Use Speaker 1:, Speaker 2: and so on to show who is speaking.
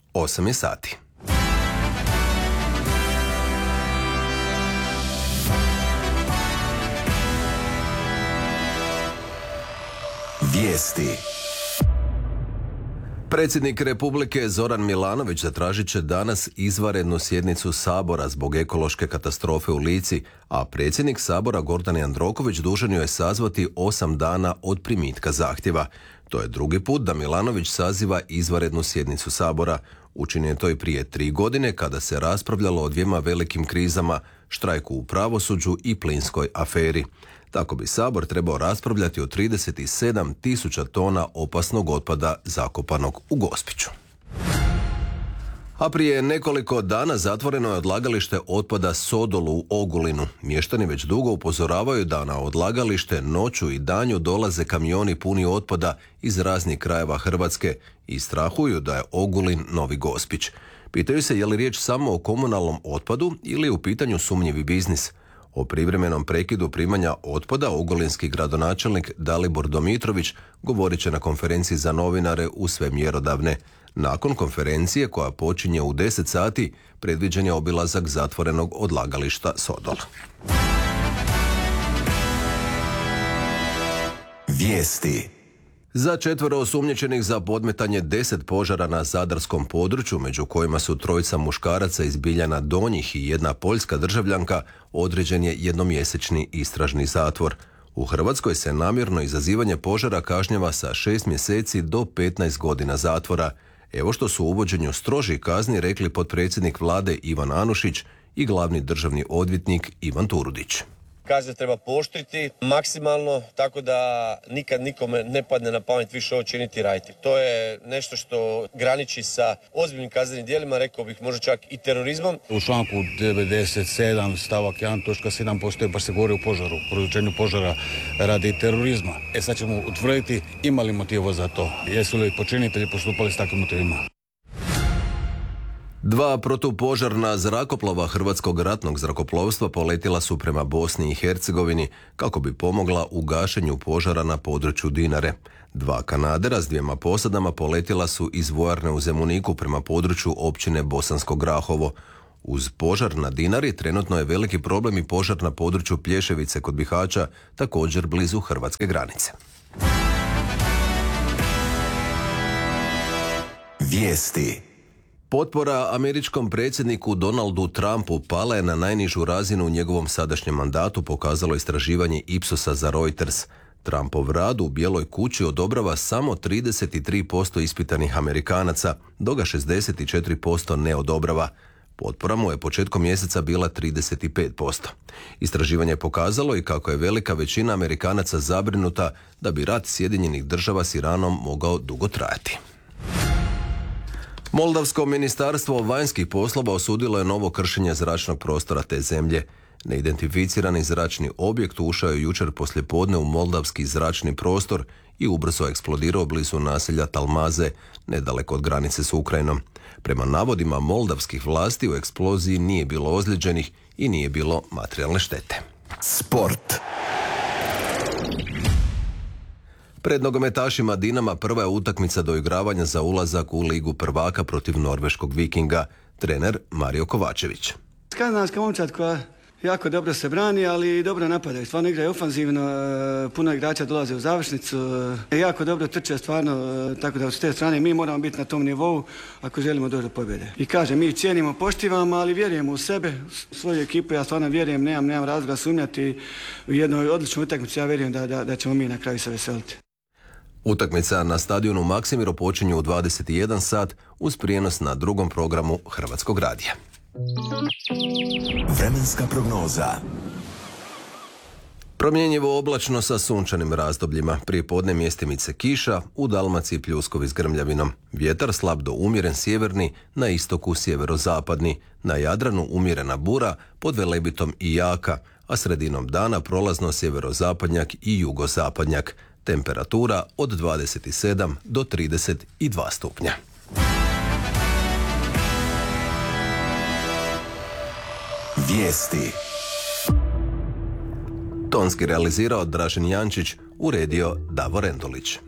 Speaker 1: 8 je sati.
Speaker 2: Vijesti.
Speaker 1: Predsjednik Republike Zoran Milanović zatražit će danas izvanrednu sjednicu Sabora zbog ekološke katastrofe u Lici, a predsjednik Sabora Gordan Jandroković dužan je sazvati 8 dana od primitka zahtjeva. To je drugi put da Milanović saziva izvanrednu sjednicu Sabora. Učinio je to i prije 3 godine kada se raspravljalo o 2 velikim krizama, štrajku u pravosuđu i plinskoj aferi. Tako bi Sabor trebao raspravljati o 37.000 tona opasnog otpada zakopanog u Gospiću. A prije nekoliko dana zatvoreno je odlagalište otpada Sodolu u Ogulinu. Mještani već dugo upozoravaju da na odlagalište noću i danju dolaze kamioni puni otpada iz raznih krajeva Hrvatske i strahuju da je Ogulin novi Gospić. Pitaju se je li riječ samo o komunalnom otpadu ili u pitanju sumnjivi biznis. O privremenom prekidu primanja otpada ogulinski gradonačelnik Dalibor Domitrović govorit će na konferenciji za novinare u sve mjerodavne. Nakon konferencije koja počinje u 10 sati predviđen je obilazak zatvorenog odlagališta Sodol.
Speaker 2: Vijesti.
Speaker 1: Za 4 osumnjičenih za podmetanje 10 požara na zadarskom području, među kojima su 3 muškaraca iz Biljana Donjih i 1 poljska državljanka, određen je jednomjesečni istražni zatvor. U Hrvatskoj se namjerno izazivanje požara kažnjava sa 6 mjeseci do 15 godina zatvora. Evo što su u uvođenju strožih kazni rekli potpredsjednik vlade Ivan Anušić i glavni državni odvjetnik Ivan Turudić.
Speaker 3: Kazne treba pooštriti maksimalno, tako da nikad nikome ne padne na pamet više ovo činiti i raditi. To je nešto što graniči sa ozbiljnim kaznenim djelima, rekao bih možda čak i terorizmom.
Speaker 4: U članku 97 stavak 1 točka 7 postoje, baš se govori o požaru, produčenju požara radi terorizma. Sad ćemo utvrditi ima li motiva za to, jesu li počinitelji postupali s takvim motivima.
Speaker 1: 2 protupožarna zrakoplova Hrvatskog ratnog zrakoplovstva poletila su prema Bosni i Hercegovini kako bi pomogla u gašenju požara na području Dinare. 2 kanadera s 2 posadama poletila su iz vojarne u Zemuniku prema području općine Bosansko Grahovo. Uz požar na Dinari trenutno je veliki problem i požar na području Plješevice kod Bihaća, također blizu hrvatske granice.
Speaker 2: Vijesti.
Speaker 1: Potpora američkom predsjedniku Donaldu Trumpu pala je na najnižu razinu u njegovom sadašnjem mandatu, pokazalo istraživanje Ipsosa za Reuters. Trumpov rad u Bijeloj kući odobrava samo 33% ispitanih Amerikanaca, dok ga 64% ne odobrava. Potpora mu je početkom mjeseca bila 35%. Istraživanje je pokazalo i kako je velika većina Amerikanaca zabrinuta da bi rat Sjedinjenih Država s Iranom mogao dugo trajati. Moldavsko ministarstvo vanjskih poslova osudilo je novo kršenje zračnog prostora te zemlje. Neidentificirani zračni objekt ušao je jučer poslijepodne u moldavski zračni prostor i ubrzo eksplodirao blizu naselja Talmaze, nedaleko od granice s Ukrajinom. Prema navodima moldavskih vlasti u eksploziji nije bilo ozlijeđenih i nije bilo materijalne štete.
Speaker 2: Sport.
Speaker 1: Pred nogometašima Dinama prva je utakmica doigravanja za ulazak u Ligu prvaka protiv norveškog Vikinga, trener Mario Kovačević.
Speaker 5: Skandinavska momčad koja jako dobro se brani, ali dobro napadaju. Stvarno igraju ofanzivno, puno igrača dolaze u završnicu, jako dobro trče stvarno, tako da s te strane mi moramo biti na tom nivou ako želimo doći do pobjede. I kažem, mi cijenimo, poštivamo, ali vjerujemo u sebe, u svoju ekipu, ja stvarno vjerujem, nemam razloga sumnjati u jednoj odličnoj utakmici, ja vjerujem da ćemo mi na kraju se veseliti.
Speaker 1: Utakmica na stadionu Maksimiro počinje u 21 sat uz prijenos na drugom programu Hrvatskog radija.
Speaker 2: Vremenska prognoza.
Speaker 1: Promjenjivo oblačno sa sunčanim razdobljima. Prije podne mjestimice kiša, u Dalmaciji pljuskovi s grmljavinom. Vjetar slab do umjeren sjeverni, na istoku sjeverozapadni. Na Jadranu umjerena bura, pod Velebitom i jaka, a sredinom dana prolazno sjeverozapadnjak i jugozapadnjak. Temperatura od 27 do 32 stupnja.
Speaker 2: Vijesti.
Speaker 1: Tonski realizirao Dražen Jančić, uredio Davor Endulić.